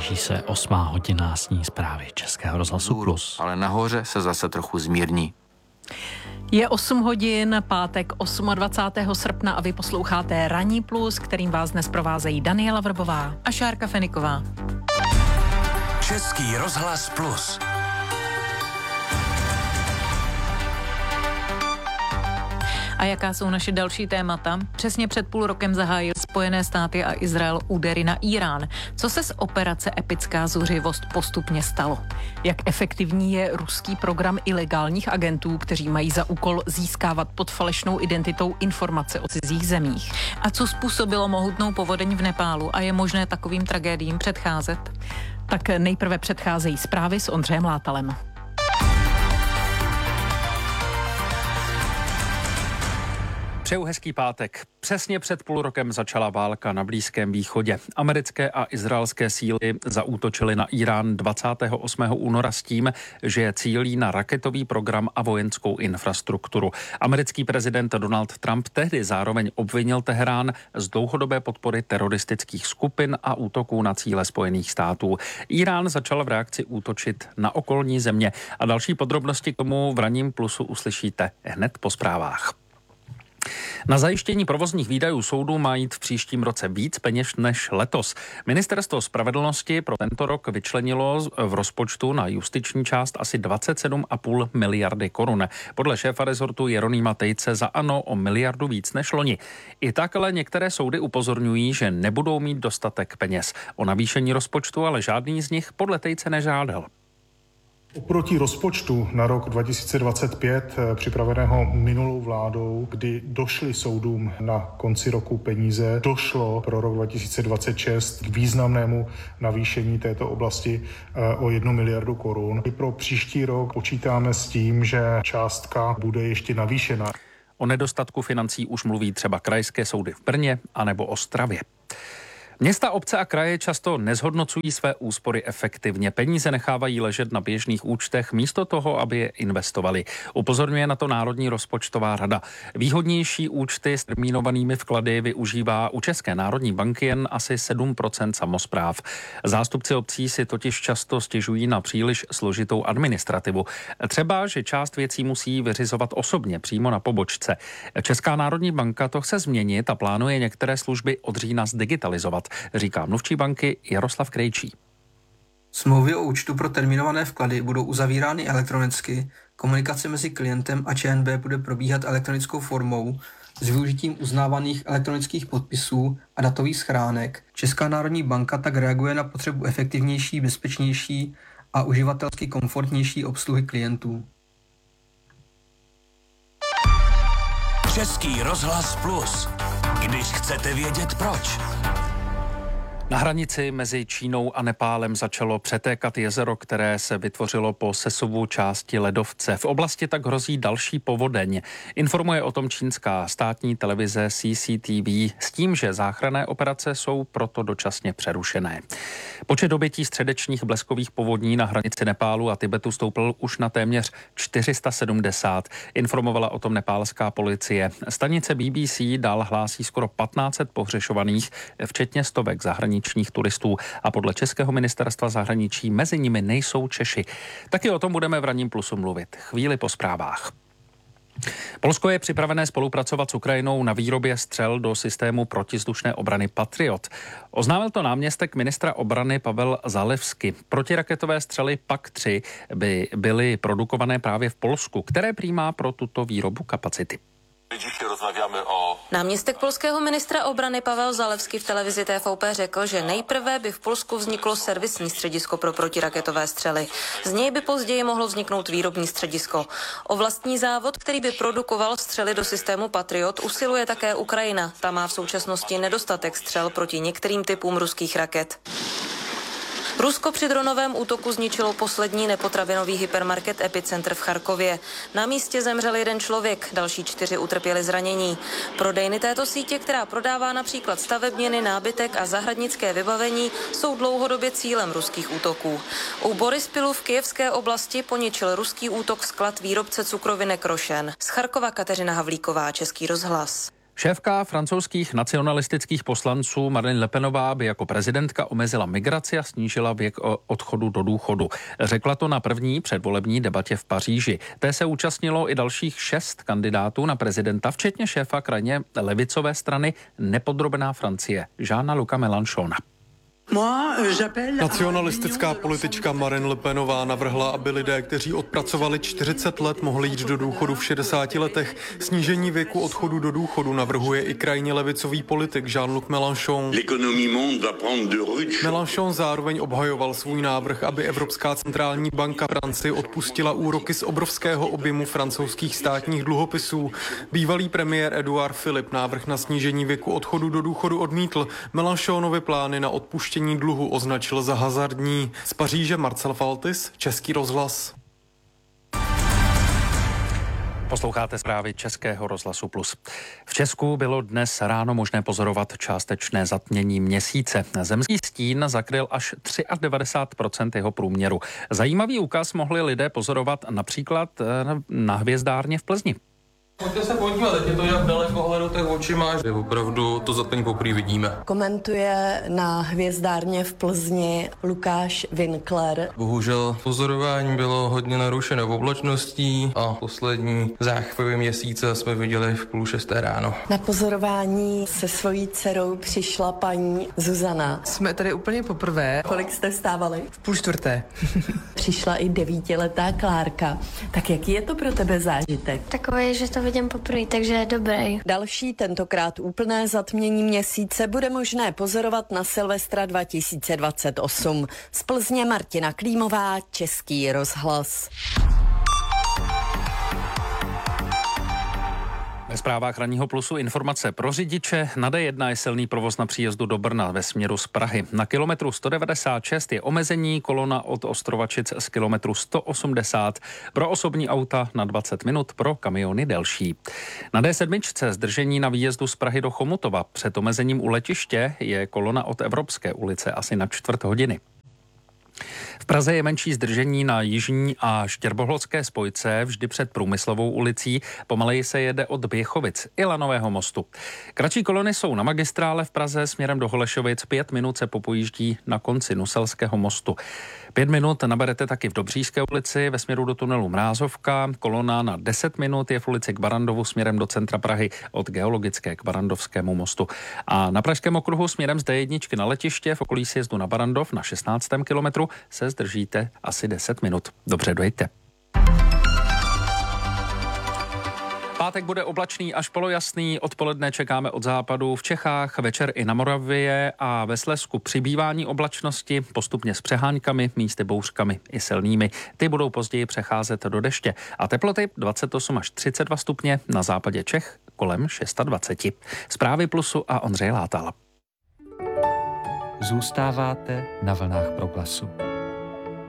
Blíží se 8. hodina, sní zprávy Českého rozhlasu Plus. Ale nahoře se zase trochu zmírní. Je 8 hodin, pátek 28. srpna a vy posloucháte Ranní Plus, kterým vás dnes provázejí Daniela Vrbová a Šárka Feniková. Český rozhlas Plus. A jaká jsou naše další témata? Přesně před půl rokem zahájil Spojené státy a Izrael údery na Írán. Co se z operace Epická zuřivost postupně stalo? Jak efektivní je ruský program ilegálních agentů, kteří mají za úkol získávat pod falešnou identitou informace o cizích zemích? A co způsobilo mohutnou povodeň v Nepálu a je možné takovým tragédiím předcházet? Tak nejprve předcházejí zprávy s Ondřejem Látalem. Přeju hezký pátek. Přesně před půl rokem začala válka na Blízkém východě. Americké a izraelské síly zaútočily na Irán 28. února s tím, že cílí na raketový program a vojenskou infrastrukturu. Americký prezident Donald Trump tehdy zároveň obvinil Teherán z dlouhodobé podpory teroristických skupin a útoků na cíle Spojených států. Irán začal v reakci útočit na okolní země a další podrobnosti k tomu v Ranním Plusu uslyšíte hned po zprávách. Na zajištění provozních výdajů soudů má jít v příštím roce víc peněz než letos. Ministerstvo spravedlnosti pro tento rok vyčlenilo v rozpočtu na justiční část asi 27,5 miliardy korun. Podle šéfa rezortu Jeronýma Tejce za ANO o miliardu víc než loni. I tak ale některé soudy upozorňují, že nebudou mít dostatek peněz. O navýšení rozpočtu ale žádný z nich podle Tejce nežádal. Oproti rozpočtu na rok 2025, připraveného minulou vládou, kdy došly soudům na konci roku peníze, došlo pro rok 2026 k významnému navýšení této oblasti o 1 miliardu korun. I pro příští rok počítáme s tím, že částka bude ještě navýšena. O nedostatku financí už mluví třeba krajské soudy v Brně anebo Ostravě. Města, obce a kraje často nezhodnocují své úspory efektivně. Peníze nechávají ležet na běžných účtech místo toho, aby je investovali. Upozorňuje na to Národní rozpočtová rada. Výhodnější účty s termínovanými vklady využívá u České národní banky jen asi 7% samospráv. Zástupci obcí si totiž často stěžují na příliš složitou administrativu. Třeba, že část věcí musí vyřizovat osobně, přímo na pobočce. Česká národní banka to chce změnit a plánuje některé služby od října zdigitalizovat, říká mluvčí banky Jaroslav Krejčí. Smlouvy o účtu pro termínované vklady budou uzavírány elektronicky, komunikace mezi klientem a ČNB bude probíhat elektronickou formou s využitím uznávaných elektronických podpisů a datových schránek. Česká národní banka tak reaguje na potřebu efektivnější, bezpečnější a uživatelsky komfortnější obsluhy klientů. Český rozhlas Plus. Když chcete vědět proč. Na hranici mezi Čínou a Nepálem začalo přetékat jezero, které se vytvořilo po sesuvu části ledovce. V oblasti tak hrozí další povodeň. Informuje o tom čínská státní televize CCTV s tím, že záchranné operace jsou proto dočasně přerušené. Počet obětí středečních bleskových povodní na hranici Nepálu a Tibetu stoupl už na téměř 470. Informovala o tom nepálská policie. Stanice BBC dál hlásí skoro 1500 pohřešovaných, včetně stovek zahraničních turistů a podle Českého ministerstva zahraničí mezi nimi nejsou Češi. Taky o tom budeme v Ranním Plusu mluvit chvíli po zprávách. Polsko je připravené spolupracovat s Ukrajinou na výrobě střel do systému protizdušné obrany Patriot. Oznámil to náměstek ministra obrany Pavel Zalewski. Protiraketové střely PAK-3 by byly produkované právě v Polsku, které prý má pro tuto výrobu kapacity. Náměstek polského ministra obrany Pavel Zalewski v televizi TVP řekl, že nejprve by v Polsku vzniklo servisní středisko pro protiraketové střely. Z něj by později mohlo vzniknout výrobní středisko. O vlastní závod, který by produkoval střely do systému Patriot, usiluje také Ukrajina. Ta má v současnosti nedostatek střel proti některým typům ruských raket. Rusko při dronovém útoku zničilo poslední nepotravinový hypermarket Epicentr v Charkově. Na místě zemřel 1 člověk, další 4 utrpěli zranění. Prodejny této sítě, která prodává například stavebniny, nábytek a zahradnické vybavení, jsou dlouhodobě cílem ruských útoků. U Borispilu v Kyjevské oblasti poničil ruský útok sklad výrobce cukrovinek Rošen. Z Charkova Kateřina Havlíková, Český rozhlas. Šéfka francouzských nacionalistických poslanců Marine Le Penová by jako prezidentka omezila migraci a snížila věk odchodu do důchodu. Řekla to na první předvolební debatě v Paříži. Té se účastnilo i dalších 6 kandidátů na prezidenta, včetně šéfa krajně levicové strany Nepodrobená Francie, Jeana-Luca Mélenchona. Nacionalistická politička Marine Le Penová navrhla, aby lidé, kteří odpracovali 40 let, mohli jít do důchodu v 60 letech. Snížení věku odchodu do důchodu navrhuje i krajně levicový politik Jean-Luc Mélenchon. Mélenchon zároveň obhajoval svůj návrh, aby Evropská centrální banka Francii odpustila úroky z obrovského objemu francouzských státních dluhopisů. Bývalý premiér Édouard Philippe návrh na snížení věku odchodu do důchodu odmítl. Mélenchonovy plány na odpuštění dluhu označil za hazardní. Z Paříže Marcel Faltis, Český rozhlas. Posloucháte zprávy Českého rozhlasu Plus. V Česku bylo dnes ráno možné pozorovat částečné zatmění měsíce. Zemský stín zakryl až 93% jeho průměru. Zajímavý úkaz mohli lidé pozorovat například na hvězdárně v Plzni. Pojďte se podívat, teď je to jak dalekohledu těch očí máš. Opravdu to zatmění poprvé vidíme. Komentuje na hvězdárně v Plzni Lukáš Winkler. Bohužel pozorování bylo hodně narušeno oblačností a poslední záchvěvy měsíce jsme viděli v 5:30 ráno. Na pozorování se svojí dcerou přišla paní Zuzana. Jsme tady úplně poprvé. Kolik jste vstávali? V 3:30. Přišla i 9letá Klárka. Tak jaký je to pro tebe zážitek? Takové, že to vidím poprvé, takže je dobrý. Další, tentokrát úplné zatmění měsíce bude možné pozorovat na Silvestra 2028. Z Plzně Martina Klímová, Český rozhlas. Ve zprávách Ranního Plusu informace pro řidiče. Na D1 je silný provoz na příjezdu do Brna ve směru z Prahy. Na kilometru 196 je omezení, kolona od Ostrovačic z kilometru 180. Pro osobní auta na 20 minut, pro kamiony delší. Na D7 zdržení na výjezdu z Prahy do Chomutova. Před omezením u letiště je kolona od Evropské ulice asi na 1/4 hodiny. V Praze je menší zdržení na jižní a štěrbohladské spojce vždy před Průmyslovou ulicí. Pomaleji se jede od Běchovic i Lanového mostu. Kratší kolony jsou na magistrále v Praze směrem do Holešovic. 5 minut se popojíždí na konci Nuselského mostu. 5 minut naberete taky v Dobříšské ulici ve směru do tunelu Mrázovka. Kolona na 10 minut je v ulici k Barandovu směrem do centra Prahy od Geologické k Barandovskému mostu. A na Pražském okruhu směrem z D1 na letiště v okolí sjezdu na Barandov na 16. kilometru se zdržíte asi 10 minut. Dobře, dojďte. Pátek bude oblačný až polojasný, odpoledne čekáme od západu v Čechách, večer i na Moravě a ve Slezsku přibývání oblačnosti, postupně s přeháňkami, místy bouřkami i silnými. Ty budou později přecházet do deště a teploty 28 až 32 stupně, na západě Čech kolem 26. Zprávy Plusu a Ondřej Látal. Zůstáváte na vlnách Proglasu.